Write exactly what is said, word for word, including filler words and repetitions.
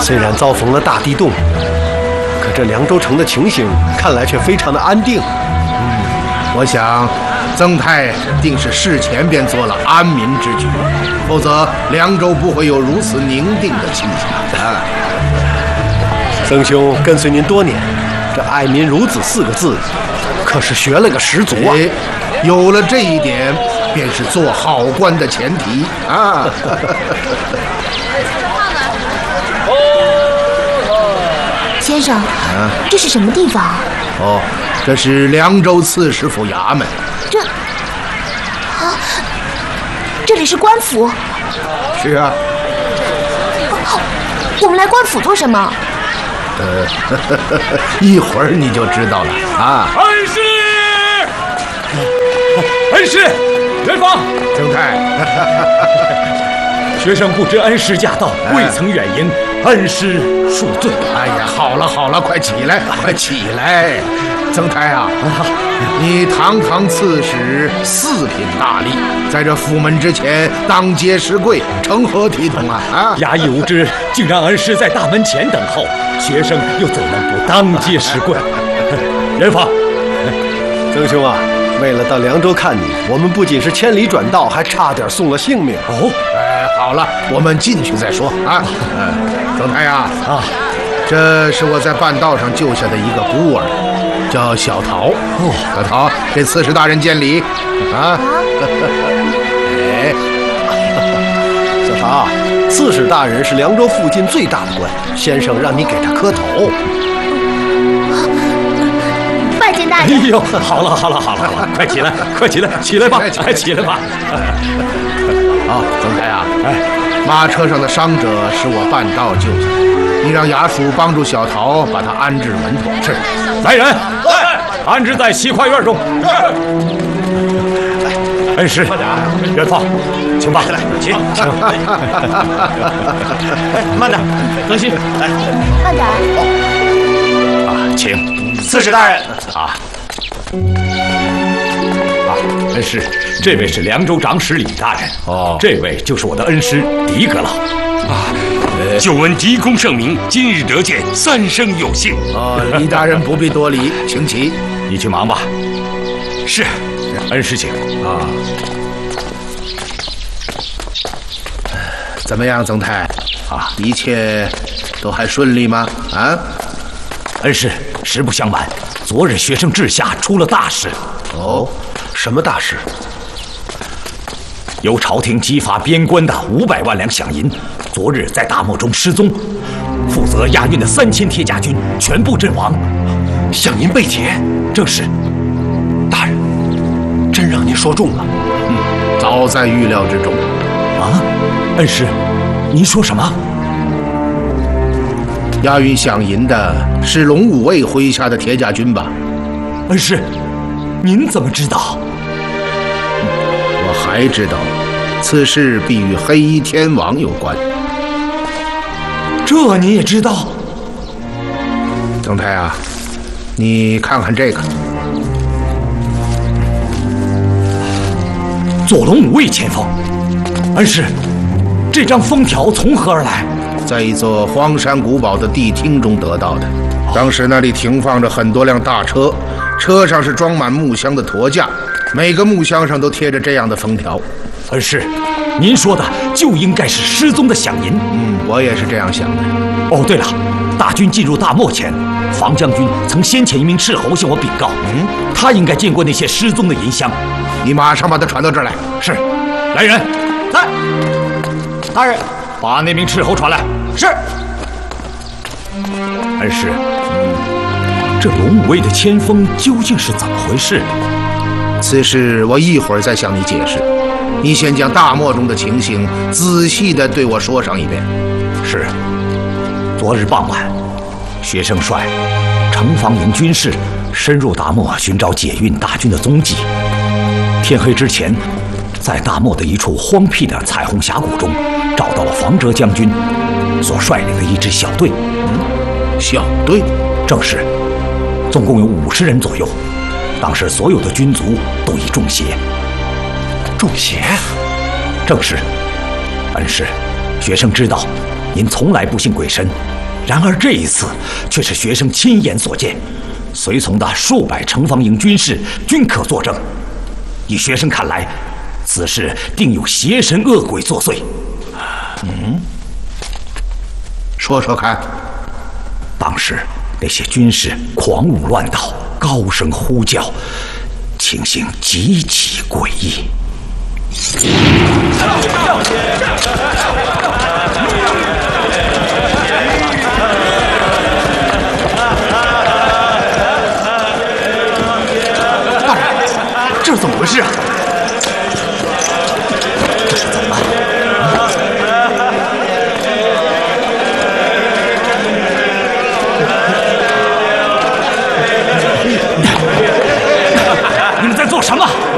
虽然遭逢了大地动，可这凉州城的情形看来却非常的安定。 嗯，我想曾太定是事前便做了安民之举，否则凉州不会有如此宁定的气象啊。 曾兄跟随您多年，这爱民如子四个字可是学了个十足啊！ 有了这一点，便是做好官的前提啊！ 先生，啊、这是什么地方？ 哦，这是凉州刺史府衙门。 这啊，这里是官府。 是啊。 哦，我们来官府做什么？ 呃，一会儿你就知道了啊！ 恩师，恩师，元芳， 曾太， 学生不知恩师驾到，未曾远迎，恩师恕罪。 哎呀，好了好了，快起来，快起来！曾太啊，你堂堂刺史，四品大吏，在这府门之前当街施跪，成何体统啊？啊！ 衙役无知，竟让恩师在大门前等候，学生又怎能不当街施跪？元芳， 曾兄啊，为了到凉州看你，我们不仅是千里转道，还差点送了性命。 哦， 哎，好了，我们进去再说啊。嗯，曾太啊， 啊， 这是我在半道上救下的一个孤儿。叫小桃哦，小桃，给刺史大人见礼啊！ 哎，小桃，刺史大人是凉州附近最大的官，先生让你给他磕头。 拜见大人。 哎呦，好了好了好了好了，快起来，快起来，起来吧，快起来吧！ 啊，曾太啊，哎，马车上的伤者是我半道救下的，你让衙署帮助小桃把他安置稳妥。 是，来人，来，安置在西跨院中。恩师，元芳，请吧，来，请，请。哎，慢点，曾熙，来， 慢点。 啊，请，刺史大人。啊。啊，恩师，这位是凉州长史李大人。哦，这位就是我的恩师狄阁老。 啊。久闻狄公圣明，今日得见，三生有幸。 哦，李大人不必多礼，请起。 你去忙吧。 是， 恩师请。 啊，怎么样，曾太？啊，一切都还顺利吗？啊， 恩师，实不相瞒，昨日学生治下出了大事。 哦，什么大事？ 由朝廷激发边关的五百万两饷银，昨日在大漠中失踪，负责押运的三千铁甲军全部阵亡， 饷银被劫。 正是。 大人，真让您说中了。 嗯，早在预料之中。 啊，恩师，您说什么？ 押运饷银的是龙武卫麾下的铁甲军吧？ 恩师，您怎么知道？ 我还知道，此事必与黑衣天王有关。 这你也知道？ 曾太啊，你看看这个。 左龙武卫前锋。恩师，这张封条从何而来？ 在一座荒山古堡的地厅中得到的。当时那里停放着很多辆大车，车上是装满木箱的驼架，每个木箱上都贴着这样的封条。 恩师，您说的就应该是失踪的饷银。 嗯，我也是这样想的。 哦，对了，大军进入大漠前，房将军曾先遣一名斥候向我禀告，嗯，他应该见过那些失踪的银箱。 你马上把他传到这儿来。 是，来人，来，大人，把那名斥候传来。是。恩师，嗯，这龙武卫的签封究竟是怎么回事？ 此事我一会儿再向你解释。你先将大漠中的情形仔细地对我说上一遍。 是。昨日傍晚，学生率城防营军士深入大漠寻找解运大军的踪迹。天黑之前，在大漠的一处荒僻的彩虹峡谷中，找到了房哲将军所率领的一支小队。 嗯，小队？ 正是，总共有五十人左右。当时所有的军卒都已中邪。中邪？正是。恩师，学生知道因从来不信鬼神，然而这一次却是学生亲眼所见，随从的数百城防营军士均可作证。以学生看来，此事定有邪神恶鬼作祟。 嗯，说说看。 当时那些军士狂舞乱蹈，高声呼叫，情形极其诡异。 大人，这是怎么回事啊？